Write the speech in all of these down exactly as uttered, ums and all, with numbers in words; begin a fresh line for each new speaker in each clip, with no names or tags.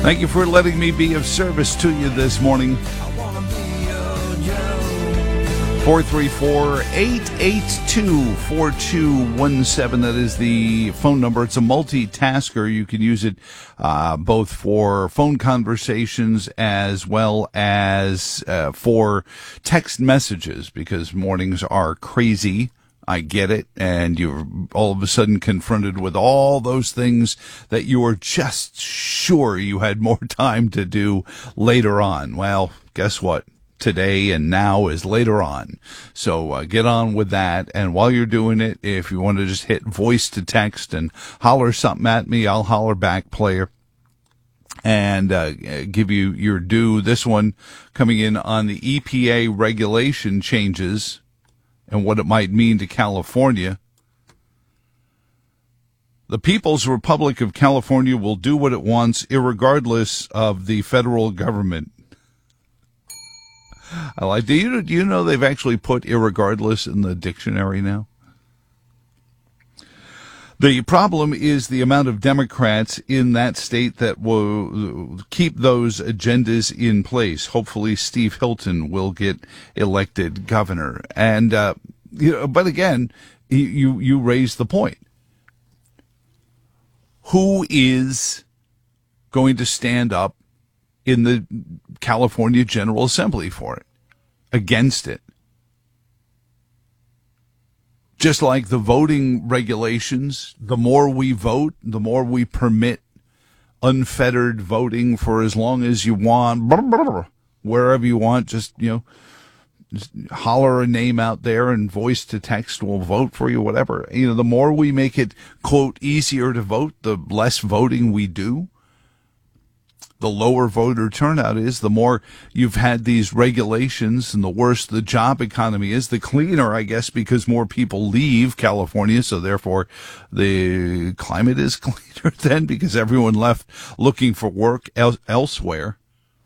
Thank you for letting me be of service to you this morning. four three four, eight eight two, four two one seven. That is the phone number. It's a multitasker. You can use it uh, both for phone conversations as well as uh, for text messages, because mornings are crazy. I get it. And you're all of a sudden confronted with all those things that you were just sure you had more time to do later on. Well, guess what? Today and now is later on. So uh, get on with that. And while you're doing it, if you want to just hit voice to text and holler something at me, I'll holler back, player, and uh, give you your due. This one coming in on the E P A regulation changes and what it might mean to California. The People's Republic of California will do what it wants, irregardless of the federal government. I like. Do you do you know they've actually put irregardless in the dictionary now? The problem is the amount of Democrats in that state that will keep those agendas in place. Hopefully, Steve Hilton will get elected governor. And uh, you know, but again, you you raise the point. Who is going to stand up in the California General Assembly for it, against it? Just like the voting regulations, the more we vote, the more we permit unfettered voting for as long as you want, blah, blah, blah, wherever you want. Just, you know, just holler a name out there and voice to text will vote for you, whatever. You know, the more we make it, quote, easier to vote, the less voting we do. The lower voter turnout is, the more you've had these regulations, and the worse the job economy is, the cleaner, I guess, because more people leave California, so therefore the climate is cleaner then, because everyone left looking for work el- elsewhere.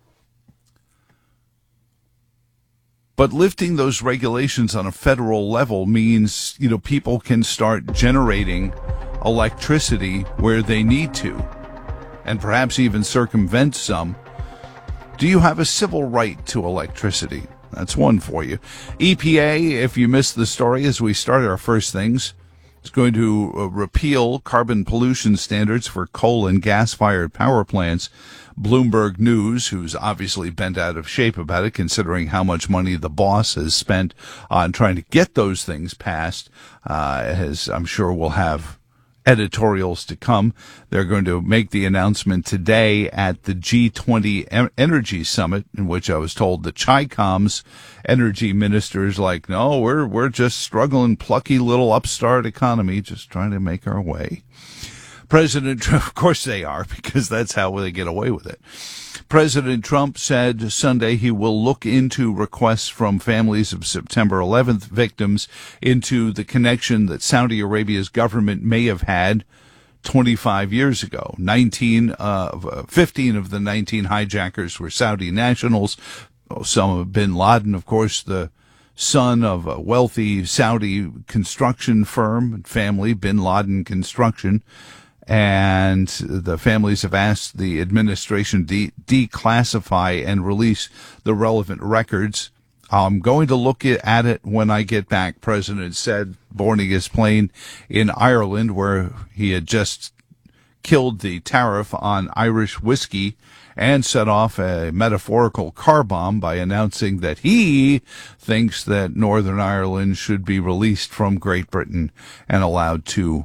But lifting those regulations on a federal level means, you know, people can start generating electricity where they need to, and perhaps even circumvent some. Do you have a civil right to electricity? That's one for you. E P A, if you missed the story as we started our first things, is going to uh, repeal carbon pollution standards for coal and gas-fired power plants. Bloomberg News, who's obviously bent out of shape about it, considering how much money the boss has spent on trying to get those things passed, uh, has, I'm sure, will have editorials to come. They're going to make the announcement today at the G twenty Energy Summit, in which I was told the Chi-Com's energy minister's like, no, we're we're just struggling, plucky little upstart economy, just trying to make our way. President Trump, of course they are, because that's how they get away with it. President Trump said Sunday he will look into requests from families of September eleventh victims into the connection that Saudi Arabia's government may have had twenty-five years ago. nineteen, uh, fifteen of the nineteen hijackers were Saudi nationals. Some of bin Laden, of course, the son of a wealthy Saudi construction firm and family, Bin Laden Construction. And the families have asked the administration to de- declassify and release the relevant records. I'm going to look at it when I get back, President said, boarding his plane in Ireland, where he had just killed the tariff on Irish whiskey and set off a metaphorical car bomb by announcing that he thinks that Northern Ireland should be released from Great Britain and allowed to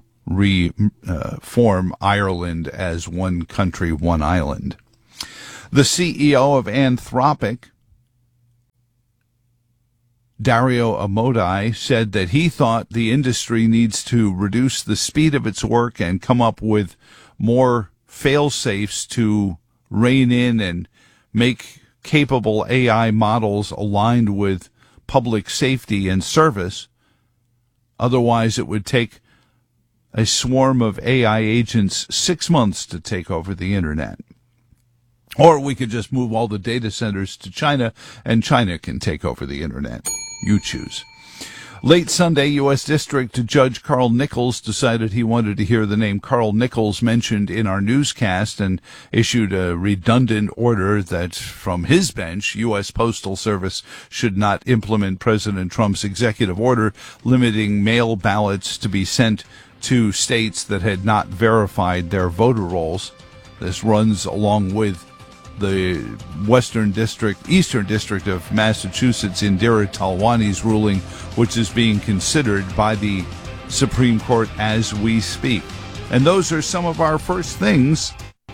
reform uh, Ireland as one country, one island. The C E O of Anthropic, Dario Amodei, said that he thought the industry needs to reduce the speed of its work and come up with more fail-safes to rein in and make capable A I models aligned with public safety and service. Otherwise, it would take a swarm of A I agents six months to take over the internet. Or we could just move all the data centers to China, and China can take over the internet. You choose. Late Sunday, U S. District Judge Carl Nichols decided he wanted to hear the name Carl Nichols mentioned in our newscast and issued a redundant order that from his bench, U S. Postal Service should not implement President Trump's executive order limiting mail ballots to be sent to states that had not verified their voter rolls. This runs along with the Western District, Eastern District of Massachusetts Indira Talwani's ruling, which is being considered by the Supreme Court as we speak. And those are some of our first things.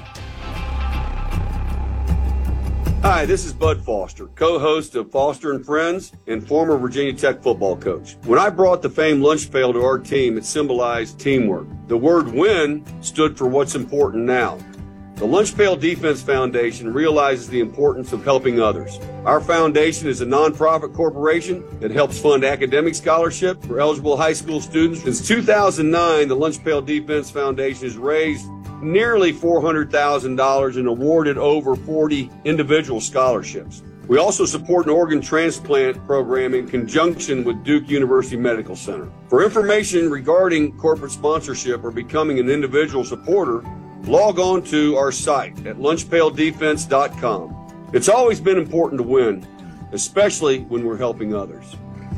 Hi, this is Bud Foster, co-host of Foster and Friends and former Virginia Tech football coach. When I brought the famed lunch pail to our team, it symbolized teamwork. The word win stood for what's important now. The Lunch Pail Defense Foundation realizes the importance of helping others. Our foundation is a nonprofit corporation that helps fund academic scholarship for eligible high school students. Since two thousand nine, the Lunch Pail Defense Foundation has raised nearly four hundred thousand dollars and awarded over forty individual scholarships. We also support an organ transplant program in conjunction with Duke University Medical Center. For information regarding corporate sponsorship or becoming an individual supporter, log on to our site at lunch pail defense dot com. It's always been important to win, especially when we're helping others.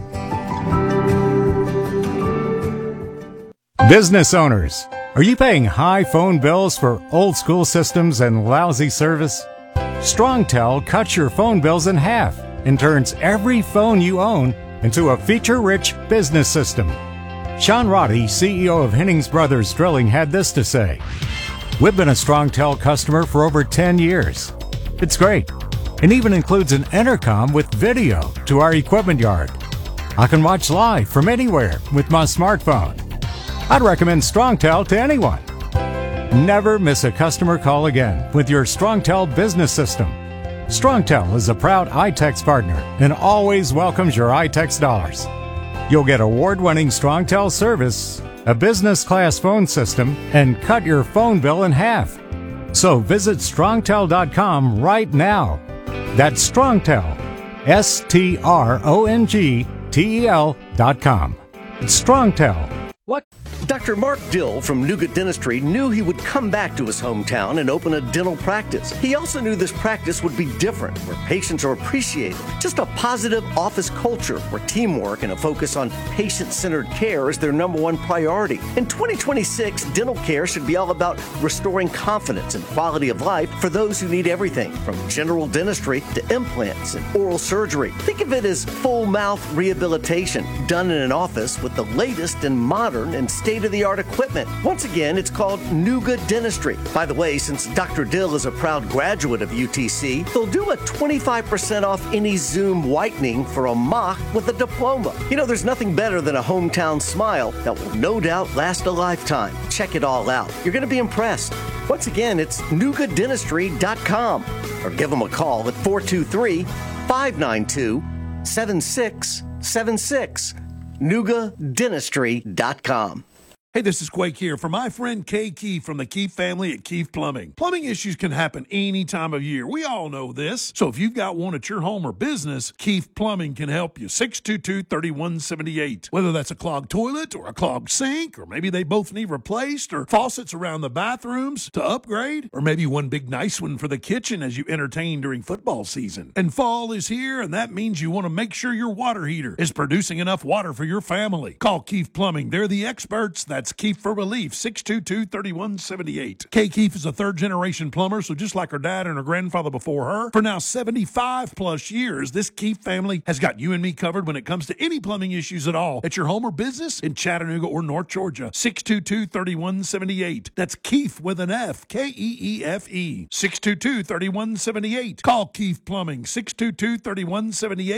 Business owners, are you paying high phone bills for old school systems and lousy service? StrongTel cuts your phone bills in half and turns every phone you own into a feature-rich business system. Sean Roddy, C E O of Hennings Brothers Drilling, had this to say. We've been a StrongTel customer for over ten years. It's great, and even includes an intercom with video to our equipment yard. I can watch live from anywhere with my smartphone. I'd recommend StrongTel to anyone. Never miss a customer call again with your StrongTel business system. StrongTel is a proud iTex partner and always welcomes your iTex dollars. You'll get award-winning StrongTel service, a business-class phone system, and cut your phone bill in half. So visit strongtel dot com right now. That's StrongTel, S T R O N G T E L dot com. It's StrongTel.
What? Doctor Mark Dill from Nuga Dentistry knew he would come back to his hometown and open a dental practice. He also knew this practice would be different, where patients are appreciated. Just a positive office culture where teamwork and a focus on patient-centered care is their number one priority. In twenty twenty-six, dental care should be all about restoring confidence and quality of life for those who need everything from general dentistry to implants and oral surgery. Think of it as full mouth rehabilitation done in an office with the latest and modern and state-of-the-art equipment. Once again, it's called Nuga Dentistry. By the way, since Doctor Dill is a proud graduate of U T C, they'll do a twenty-five percent off any Zoom whitening for a mock with a diploma. You know, there's nothing better than a hometown smile that will no doubt last a lifetime. Check it all out. You're going to be impressed. Once again, it's nuga dentistry dot com or give them a call at four two three, five nine two, seven six seven six. nuga dentistry dot com.
Hey, this is Quake here for my friend Kay Keefe from the Keefe family at Keefe Plumbing. Plumbing issues can happen any time of year. We all know this. So if you've got one at your home or business, Keefe Plumbing can help you. six two two, three one seven eight. Whether that's a clogged toilet or a clogged sink, or maybe they both need replaced, or faucets around the bathrooms to upgrade, or maybe one big nice one for the kitchen as you entertain during football season. And fall is here, and that means you want to make sure your water heater is producing enough water for your family. Call Keefe Plumbing. They're the experts. That's Keefe for Relief, six two two, three one seven eight. Kay Keefe is a third-generation plumber, so just like her dad and her grandfather before her, for now seventy-five plus years, this Keefe family has got you and me covered when it comes to any plumbing issues at all at your home or business in Chattanooga or North Georgia. six two two, three one seven eight. That's Keefe with an F, K E E F E. six two two, three one seven eight. Call Keefe Plumbing, six two two, three one seven eight.